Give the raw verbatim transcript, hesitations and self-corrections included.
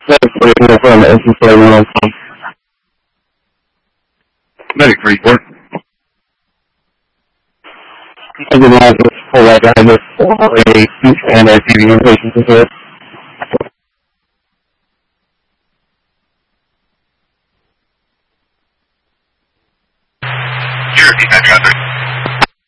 Medic forty-four from S C forty-one on phone. Medic report. I did not just pull that down with a speech and a T V inpatient support. Here, defense,